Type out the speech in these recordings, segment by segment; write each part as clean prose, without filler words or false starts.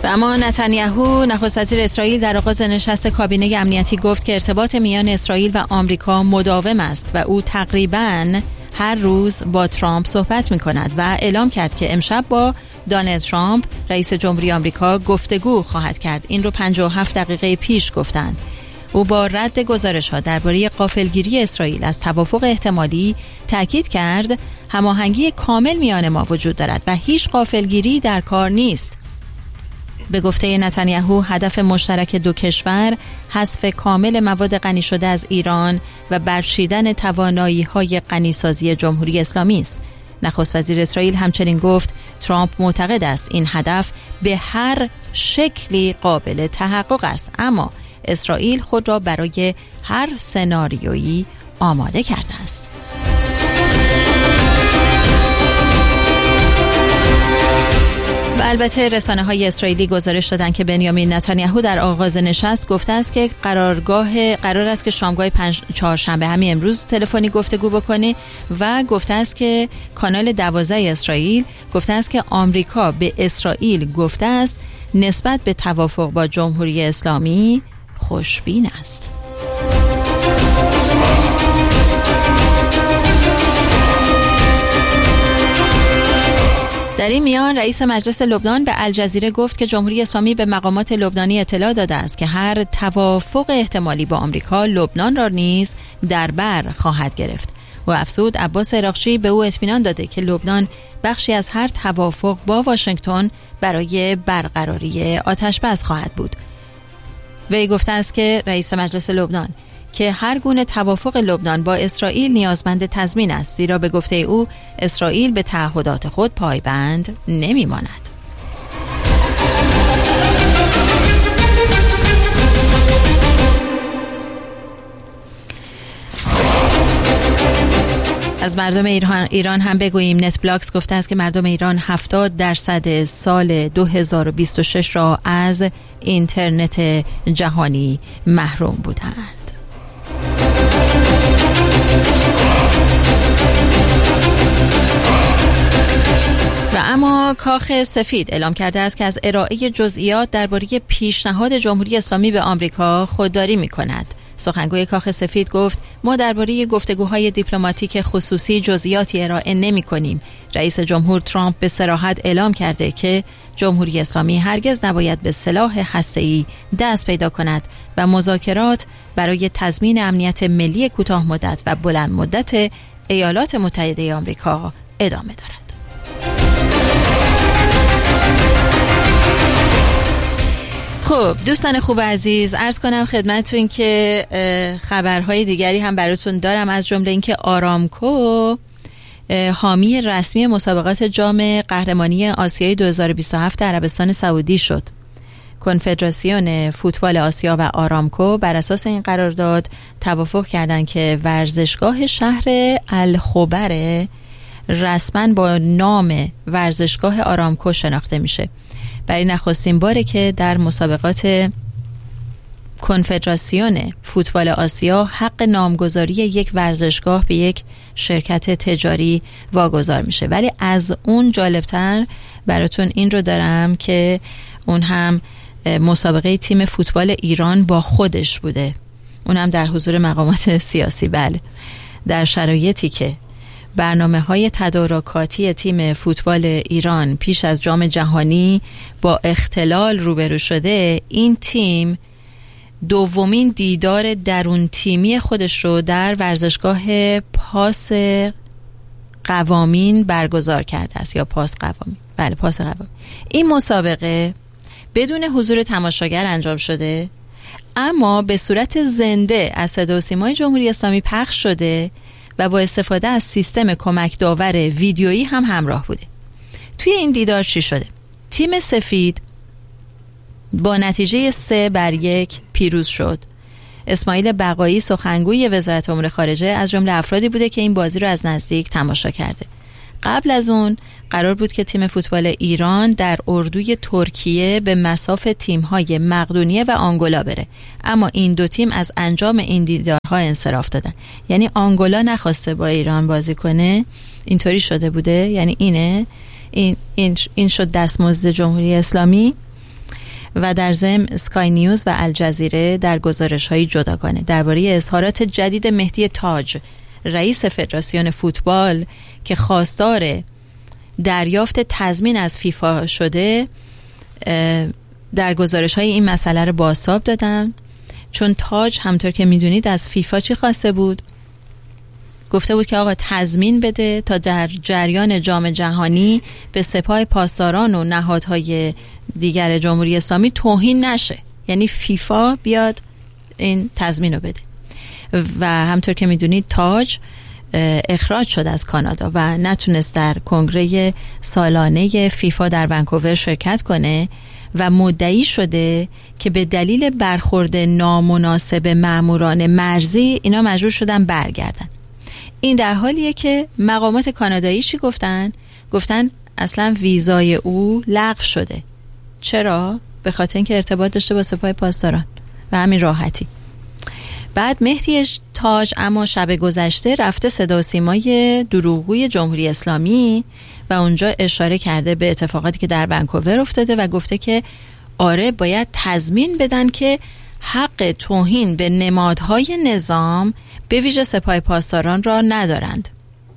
اما نتانیاهو نخست وزیر اسرائیل در آغاز نشست کابینه امنیتی گفت که ارتباط میان اسرائیل و آمریکا مداوم است و او تقریباً هر روز با ترامپ صحبت می کند و اعلام کرد که امشب با دونالد ترامپ رئیس جمهوری آمریکا گفتگو خواهد کرد. این رو 57 دقیقه پیش گفتند. او با رد گزارش‌ها درباره غافلگیری اسرائیل از توافق احتمالی تاکید کرد هماهنگی کامل میان ما وجود دارد و هیچ غافلگیری در کار نیست. به گفته نتانیاهو هدف مشترک دو کشور حذف کامل مواد غنی شده از ایران و برچیدن توانایی‌های غنیسازی جمهوری اسلامی است. نخست وزیر اسرائیل همچنین گفت ترامپ معتقد است این هدف به هر شکلی قابل تحقق است، اما اسرائیل خود را برای هر سناریویی آماده کرده است. و البته رسانه‌های اسرائیلی گزارش دادند که بنیامین نتانیاهو در آغاز نشست گفته است که قرار است که شامگاه چهارشنبه همین امروز تلفنی گفتگو بکنه و گفته است که کانال 12 اسرائیل گفته است که آمریکا به اسرائیل گفته است نسبت به توافق با جمهوری اسلامی خوشبین است. در این میان رئیس مجلس لبنان به الجزیره گفت که جمهوری اسلامی به مقامات لبنانی اطلاع داده است که هر توافق احتمالی با آمریکا لبنان را نیز در بر خواهد گرفت. و افزود عباس عراقچی به او اطمینان داده که لبنان بخشی از هر توافق با واشنگتن برای برقراری آتش‌بس خواهد بود. وی گفته است که رئیس مجلس لبنان که هر گونه توافق لبنان با اسرائیل نیازمند تضمین است، زیرا به گفته او اسرائیل به تعهدات خود پایبند نمی‌ماند. از مردم ایران هم بگوییم. نت بلاکس گفته است که مردم ایران 70% سال 2026 را از اینترنت جهانی محروم بودند. و اما کاخ سفید اعلام کرده است که از ارائه جزئیات درباره پیشنهاد جمهوری اسلامی به آمریکا خودداری می‌کند. سخنگوی کاخ سفید گفت ما درباره گفتگوهای دیپلماتیک خصوصی جزئیاتی ارائه نمی‌کنیم. رئیس جمهور ترامپ به صراحت اعلام کرده که جمهوری اسلامی هرگز نباید به سلاح هسته‌ای دست پیدا کند و مذاکرات برای تضمین امنیت ملی کوتاه مدت و بلند مدت ایالات متحده آمریکا ادامه دارد. خب دوستان خوب عزیز، عرض کنم خدمتتون که خبرهای دیگری هم براتون دارم، از جمله اینکه آرامکو حامی رسمی مسابقات جام قهرمانی آسیای 2027 در عربستان سعودی شد. کنفدراسیون فوتبال آسیا و آرامکو بر اساس این قرارداد توافق کردند که ورزشگاه شهر الخبر رسما با نام ورزشگاه آرامکو شناخته میشه. برای نخستین باره که در مسابقات کنفدراسیون فوتبال آسیا حق نامگذاری یک ورزشگاه به یک شرکت تجاری واگذار میشه. ولی از اون جالبتر براتون این رو دارم که اون هم مسابقه تیم فوتبال ایران با خودش بوده، اون هم در حضور مقامات سیاسی. بله، در شرایطی که برنامه‌های تدارکاتی تیم فوتبال ایران پیش از جام جهانی با اختلال روبرو شده، این تیم دومین دیدار درون تیمی خودش رو در ورزشگاه پاس قوامین برگزار کرده است، یا پاس قوامین. بله، پاس قوامین. این مسابقه بدون حضور تماشاگر انجام شده، اما به صورت زنده از صدا و سیمای جمهوری اسلامی پخش شده و با استفاده از سیستم کمک داور ویدیویی هم همراه بوده. توی این دیدار چی شده؟ تیم سفید با نتیجه 3-1 پیروز شد. اسماعیل بقایی سخنگوی وزارت امور خارجه از جمله افرادی بوده که این بازی رو از نزدیک تماشا کرده. قبل از اون قرار بود که تیم فوتبال ایران در اردوی ترکیه به مصاف تیم‌های مقدونیه و آنگولا بره، اما این دو تیم از انجام این دیدارها انصراف دادن. یعنی آنگولا نخواسته با ایران بازی کنه، اینطوری شده بوده. یعنی این شد دستمزد جمهوری اسلامی. و در ضمن اسکای نیوز و الجزیره در گزارش‌های جداگانه درباره اظهارات جدید مهدی تاج، رئیس فدراسیون فوتبال که خواستار دریافت تضمین از فیفا شده، در گزارش‌های این مسئله رو بازتاب دادن. چون تاج همطور که میدونید از فیفا چی خواسته بود؟ گفته بود که آقا تضمین بده تا در جریان جام جهانی به سپاه پاسداران و نهادهای دیگر جمهوری اسلامی توهین نشه، یعنی فیفا بیاد این تضمین رو بده. و همطور که میدونید تاج اخراج شد از کانادا و نتونست در کنگره سالانه فیفا در ونکوور شرکت کنه و مدعی شده که به دلیل برخورد نامناسب ماموران مرزی اینا مجبور شدن برگردن. این در حالیه که مقامات کانادایی چی گفتن؟ گفتن اصلا ویزای او لغو شده. چرا؟ به خاطر اینکه ارتباط داشته با سپاه پاسداران و همین راحتی. بعد مهدی تاج اما شب گذشته رفته صدا و سیمای دروغگوی جمهوری اسلامی و اونجا اشاره کرده به اتفاقاتی که در ونکوور افتاده و گفته که آره باید تضمین بدن که حق توهین به نمادهای نظام به ویژه سپاه پاسداران را ندارند.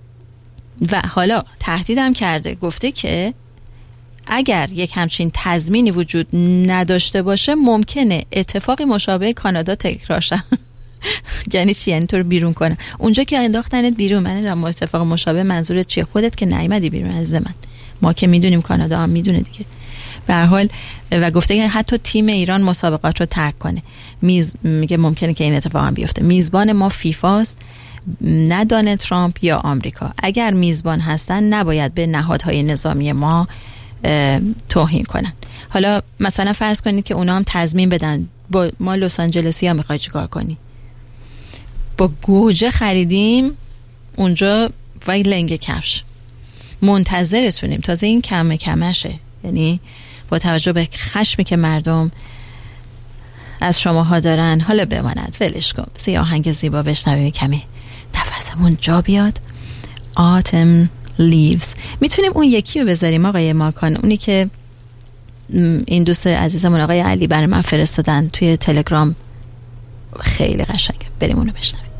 و حالا تهدیدم کرده، گفته که اگر یک همچین تضمینی وجود نداشته باشه ممکنه اتفاقی مشابه کانادا تکرار شه. یعنی چی؟ یعنی تو رو بیرون کنن. اونجا که انداختنت بیرون، من نمیدونم اتفاق مشابه منظورت چیه؟ خودت که نیومدی بیرون از من، ما که میدونیم کانادا هم میدونه دیگه. به هر حال و گفته که حتی تیم ایران مسابقات رو ترک کنه. میگه ممکنه که این اتفاق هم بیفته. میزبان ما فیفاست، نه دونالد ترامپ یا آمریکا. اگر میزبان هستن نباید به نهادهای نظامی ما توهین کنن. حالا مثلا فرض کنید که اونا هم تضمین بدن، با ما لس آنجلسیا میخوای چیکار کنی؟ با گوجه خریدیم اونجا وای لنگ کفش منتظرتونیم، تازه این کمشه. یعنی با توجه به خشمی که مردم از شماها دارن، حالا بماند ولش کن. بس یه آهنگ زیبا بشنویم کمی نفسمون جا بیاد. Autumn Leaves. میتونیم اون یکی رو بذاریم آقای ماکان، اونی که این دوست عزیزمون آقای علی برای من فرستادن توی تلگرام، خیلی قشنگه. بریم اونو بشنویم.